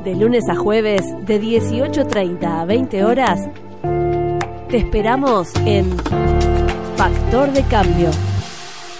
De lunes a jueves, de 18:30 a 20 horas, te esperamos en Factor de Cambio.